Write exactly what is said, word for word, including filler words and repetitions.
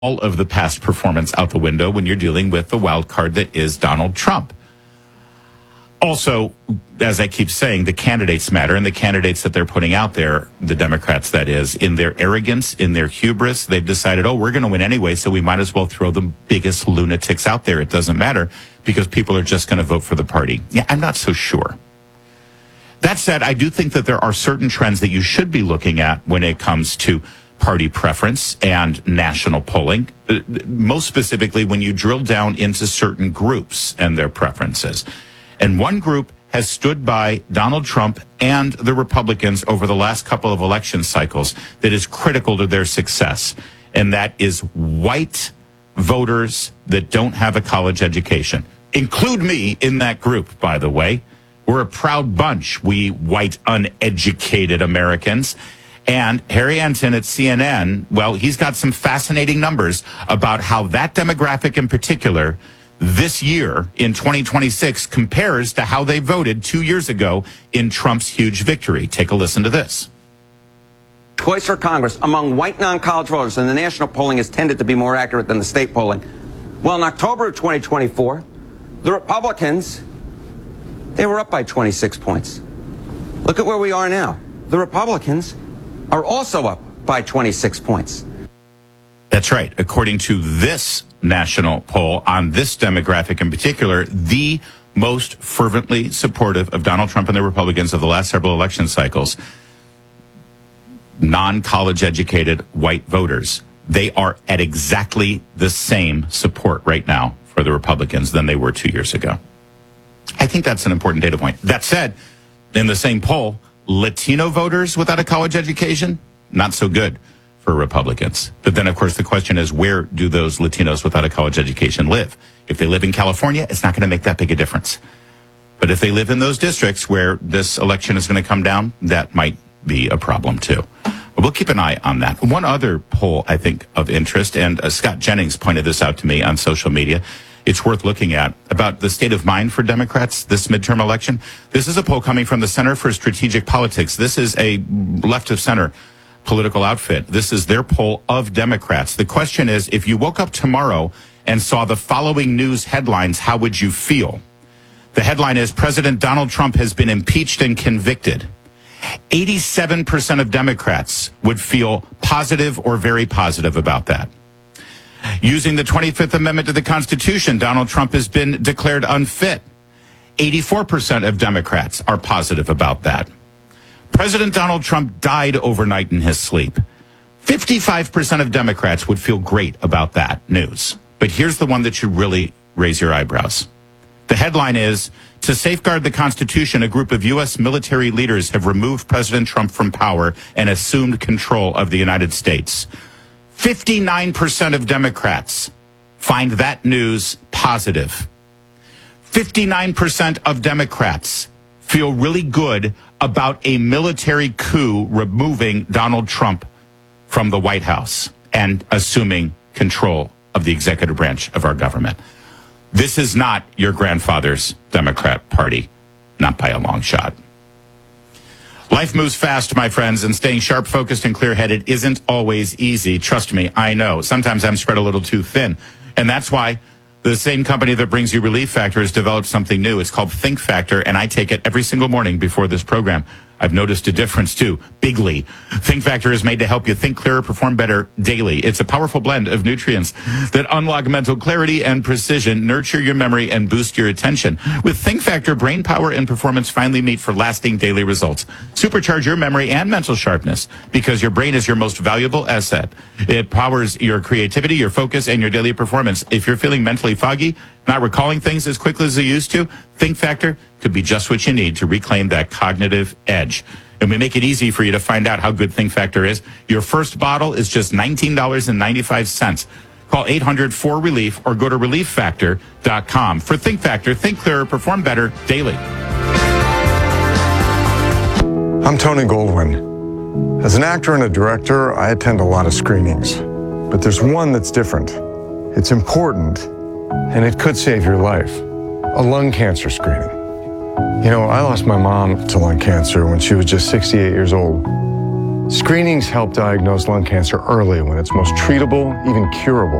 all of the past performance out the window when you're dealing with the wild card that is Donald Trump. Also, as I keep saying, the candidates matter, and the candidates that they're putting out there, the Democrats, that is, in their arrogance, in their hubris, they've decided, oh, we're going to win anyway, so we might as well throw the biggest lunatics out there. It doesn't matter because people are just going to vote for the party. Yeah, I'm not so sure. That said, I do think that there are certain trends that you should be looking at when it comes to party preference and national polling, most specifically when you drill down into certain groups and their preferences. And one group has stood by Donald Trump and the Republicans over the last couple of election cycles that is critical to their success, and that is white voters that don't have a college education. Include me in that group, by the way. We're a proud bunch, we white, uneducated Americans. And Harry Enten at C N N, well, he's got some fascinating numbers about how that demographic in particular this year in twenty twenty-six compares to how they voted two years ago in Trump's huge victory. Take a listen to this. Choice for Congress among white non-college voters, and the national polling has tended to be more accurate than the state polling. Well, in October of twenty twenty-four, the Republicans, they were up by twenty-six points. Look at where we are now. The Republicans are also up by twenty-six points. That's right. According to this national poll on this demographic in particular, the most fervently supportive of Donald Trump and the Republicans of the last several election cycles, non-college educated white voters, they are at exactly the same support right now for the Republicans than they were two years ago. I think that's an important data point. That said, in the same poll, Latino voters without a college education, not so good for Republicans. But then, of course, the question is, where do those Latinos without a college education live? If they live in California, it's not going to make that big a difference. But if they live in those districts where this election is going to come down, that might be a problem, too. But we'll keep an eye on that. One other poll, I think, of interest, and uh, Scott Jennings pointed this out to me on social media, it's worth looking at, about the state of mind for Democrats this midterm election. This is a poll coming from the Center for Strategic Politics. This is a left-of-center political outfit. This is their poll of Democrats. The question is, if you woke up tomorrow and saw the following news headlines, how would you feel? The headline is, President Donald Trump has been impeached and convicted. eighty-seven percent of Democrats would feel positive or very positive about that. Using the twenty-fifth Amendment to the Constitution, Donald Trump has been declared unfit. eighty-four percent of Democrats are positive about that. President Donald Trump died overnight in his sleep. fifty-five percent of Democrats would feel great about that news. But here's the one that should really raise your eyebrows. The headline is, to safeguard the Constitution, a group of U S military leaders have removed President Trump from power and assumed control of the United States. fifty-nine percent of Democrats find that news positive. fifty-nine percent of Democrats feel really good about a military coup removing Donald Trump from the White House and assuming control of the executive branch of our government. This is not your grandfather's Democrat Party, not by a long shot. Life moves fast, my friends, and staying sharp, focused, and clear-headed isn't always easy. Trust me, I know. Sometimes I'm spread a little too thin. And that's why the same company that brings you Relief Factor has developed something new. It's called Think Factor, and I take it every single morning before this program. I've noticed a difference, too, bigly. Think Factor is made to help you think clearer, perform better daily. It's a powerful blend of nutrients that unlock mental clarity and precision, nurture your memory, and boost your attention. With Think Factor, brain power and performance finally meet for lasting daily results. Supercharge your memory and mental sharpness because your brain is your most valuable asset. It powers your creativity, your focus, and your daily performance. If you're feeling mentally foggy, not recalling things as quickly as you used to, Think Factor could be just what you need to reclaim that cognitive edge. And we make it easy for you to find out how good Think Factor is. Your first bottle is just nineteen dollars and ninety-five cents. Call eight hundred four relief or go to relief factor dot com. For Think Factor, think clearer, perform better daily. I'm Tony Goldwyn. As an actor and a director, I attend a lot of screenings. But there's one that's different. It's important, and it could save your life. A lung cancer screening. You know, I lost my mom to lung cancer when she was just sixty-eight years old. Screenings help diagnose lung cancer early when it's most treatable, even curable.